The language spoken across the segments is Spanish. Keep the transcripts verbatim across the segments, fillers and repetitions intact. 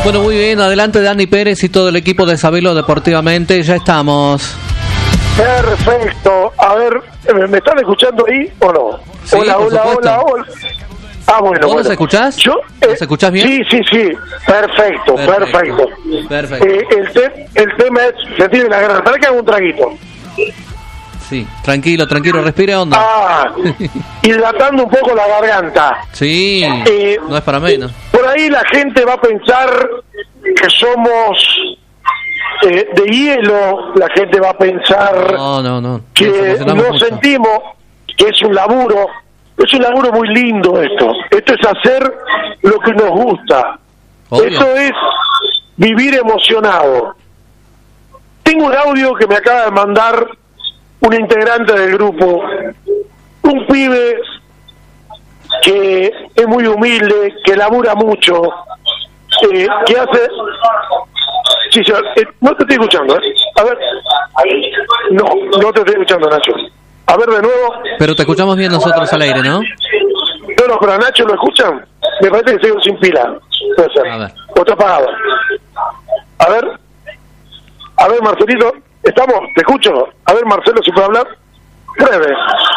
Bueno, muy bien, adelante Dani Pérez y todo el equipo de Sabelo Deportivamente, ya estamos. Perfecto, a ver, ¿me están escuchando ahí o no? Sí, hola, por hola, supuesto. hola, hola. Ah, bueno, ¿Vos bueno. nos escuchás? Yo, ¿Nos eh, escuchás bien? Sí, sí, sí, perfecto, perfecto. Perfecto. Perfecto. Eh, el, te- el tema es sentir la garganta. ¿Para que haga un traguito? Sí, tranquilo, tranquilo, respire onda. Ah, hidratando un poco la garganta. Sí, Eh, no es para menos. Por ahí la gente va a pensar que somos eh, de hielo, la gente va a pensar No, no, no. Nos que emocionamos no mucho. sentimos que es un laburo, es un laburo muy lindo esto. Esto es hacer lo que nos gusta. Obvio. Esto es vivir emocionado. Tengo un audio que me acaba de mandar un integrante del grupo, un pibe que es muy humilde, que labura mucho, eh, que hace... Sí, señor, eh, no te estoy escuchando, ¿eh? A ver. No, no te estoy escuchando, Nacho. A ver de nuevo. Pero te escuchamos bien nosotros al aire, ¿no? No, no, pero a Nacho lo escuchan. Me parece que sigo sin pila. Puede ser. A ver. O está apagado. A ver. A ver, Marcelito. ¿Estamos? ¿Te escucho? A ver, Marcelo, si puede hablar. Breve.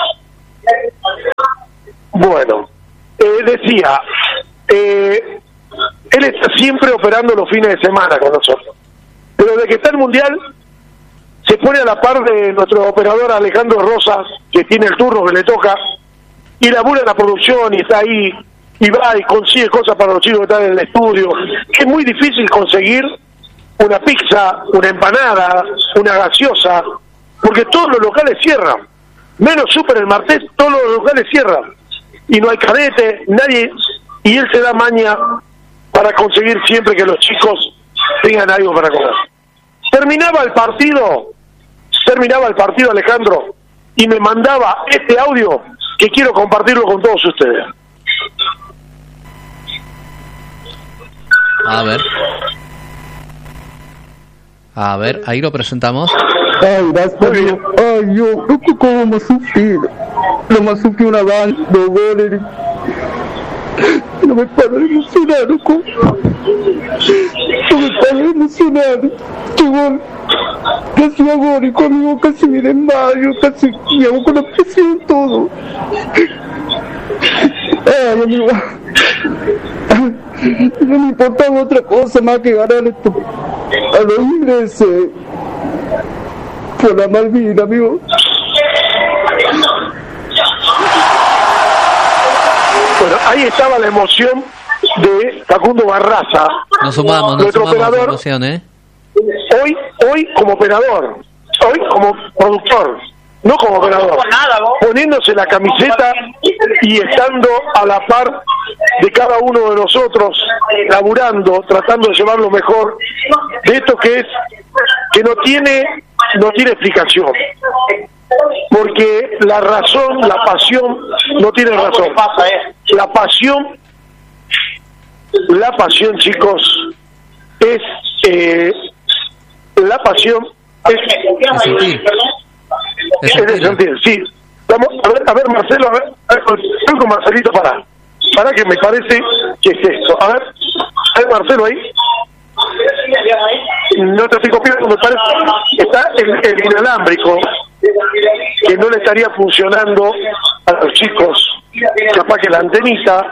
Bueno. Eh, decía, eh, él está siempre operando los fines de semana con nosotros. Pero desde que está el Mundial, se pone a la par de nuestro operador Alejandro Rosas, que tiene el turno que le toca, y labura en la producción y está ahí, y va y consigue cosas para los chicos que están en el estudio. Es muy difícil conseguir una pizza, una empanada, una gaseosa, porque todos los locales cierran. Menos Super el martes, todos los locales cierran. Y no hay cadete, nadie, y él se da maña para conseguir siempre que los chicos tengan algo para comer. Terminaba el partido, terminaba el partido, Alejandro, y me mandaba este audio que quiero compartirlo con todos ustedes. A ver. A ver, ahí lo presentamos. Ay, gracias. Ay, yo, no sé cómo me sufrí. No me sufrí una banda, dos goles. No me paro emocionado, con... No me paro emocionado. Qué gol. Casi agónico, amigo, casi me desmayo, casi me hago con la presión, todo. Ay, amigo. No me importaba otra cosa más que ganar esto. A los ingleses. Por la Malvina, amigo. Bueno, ahí estaba la emoción de Facundo Barraza. Nos sumamos, nos nuestro sumamos a la operador, emoción, ¿eh? hoy, hoy como operador, hoy como productor, no como operador, poniéndose la camiseta y estando a la par de cada uno de nosotros, laburando, tratando de llevar lo mejor de esto que es, que no tiene, no tiene explicación. Porque la razón, la pasión, no tiene razón. La pasión, la pasión, chicos, es, eh, la pasión es, Es sentir. Es es de sentir. sentir, sí. Vamos, a ver, a ver, Marcelo, a ver, a ver, estoy con Marcelito, para, para que me parece que es esto. A ver, a ver, Marcelo, ahí. No te estoy copiando, me parece. Está el, el inalámbrico, que no le estaría funcionando a los chicos. Capaz que la antenita.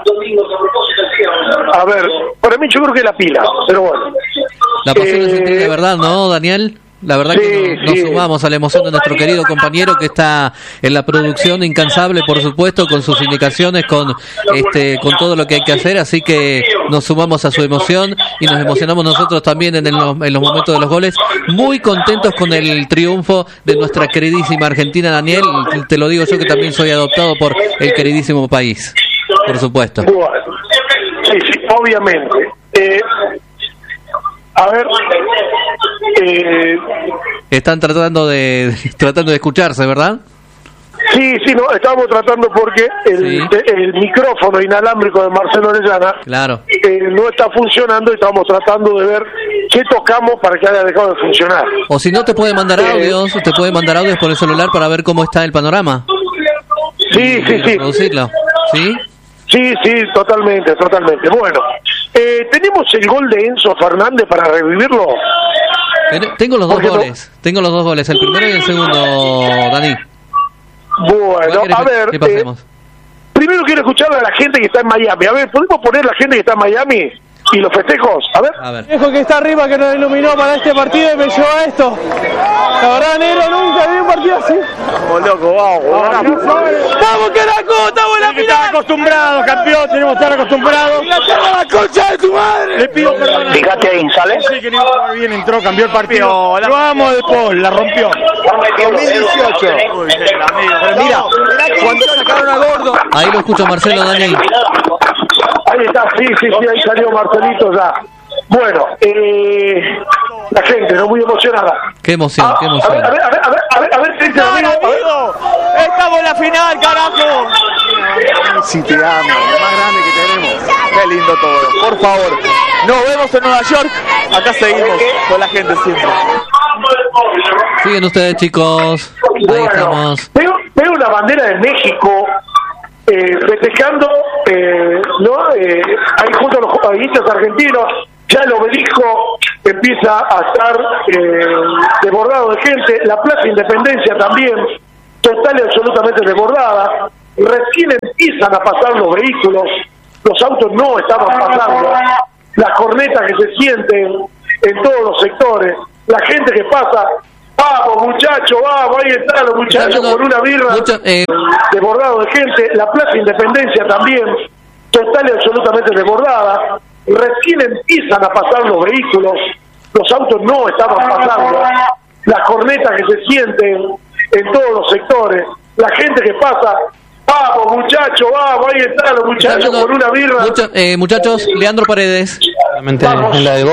A ver, para mí yo creo que la pila, pero bueno. La pasión Eh, es sentir de verdad, ¿no, Daniel? La verdad sí, que nos, nos sí. sumamos a la emoción de nuestro querido compañero que está en la producción, incansable, por supuesto, con sus indicaciones, con este, con todo lo que hay que hacer, así que nos sumamos a su emoción y nos emocionamos nosotros también en, el, en los momentos de los goles, muy contentos con el triunfo de nuestra queridísima Argentina, Daniel, te lo digo yo que también soy adoptado por el queridísimo país, por supuesto. Bueno, sí, sí, obviamente. Eh, a ver, eh, Están tratando de tratando de escucharse, ¿verdad? sí, sí, no, estábamos tratando porque el, Sí. de- el micrófono inalámbrico de Marcelo Orellana Claro. eh, no está funcionando y estamos tratando de ver qué tocamos para que haya dejado de funcionar. O si no, te puede mandar audios, te puede mandar audios por el celular para ver cómo está el panorama. Sí, sí, sí. Producirlo, ¿sí? Sí, sí, totalmente, totalmente. Bueno, Eh, ¿Tenemos el gol de Enzo Fernández para revivirlo? Tengo los dos Porque goles, no... tengo los dos goles, el primero y el segundo, Dani. Bueno, a ver, eh, primero quiero escuchar a la gente que está en Miami. A ver, ¿podemos poner la gente que está en Miami y los festejos? A ver. A ver. Viejo que está arriba, que nos iluminó para este partido y me llevó a esto. La verdad, negro, nunca vi un partido así. Vamos, loco, vamos. ¡Vamos, carajo! ¡Estamos en la final! Estamos acostumbrados, campeón, tenemos que estar acostumbrados. ¡La tengo la concha de tu madre! Le pido perdón. Fíjate ahí, ¿sale? Sí, que no iba bien, entró, cambió el partido. Lo amo de Paul, la rompió. dos mil dieciocho. Pero mira, cuando sacaron a Gordo. Ahí lo escucho, Marcelo, Dani. Ahí está, sí, sí, sí, ahí salió Marcelito ya. Bueno, eh, la gente, ¿no? Muy emocionada. Qué emoción, ah, qué emoción. A ver, a ver, a ver, a ver, a ver, a ver, ¡Amigo, amigo! ¡Estamos en la final, carajo! Si te amo, lo más grande que tenemos. Qué lindo todo. Por favor, nos vemos en Nueva York. Acá seguimos con la gente siempre. Siguen ustedes, chicos. Ahí bueno, estamos. Veo, veo una bandera de México eh, festejando, eh, ¿no? Eh, ahí junto a los jugadores argentinos. Ya el obelisco empieza a estar eh, desbordado de gente. La Plaza Independencia también, total y absolutamente desbordada. Recién empiezan a pasar los vehículos. Los autos no estaban pasando. Las cornetas que se sienten en todos los sectores. La gente que pasa. Vamos, muchachos, vamos, ahí están los muchachos con una birra. Mucho, eh... Desbordado de gente. La Plaza Independencia también, total y absolutamente desbordada. Recién empiezan a pasar los vehículos, los autos no estaban pasando, las cornetas que se sienten en todos los sectores, la gente que pasa, vamos muchachos, vamos, ahí están los muchachos con una birra. Mucho, eh, muchachos, Leandro Paredes. En la de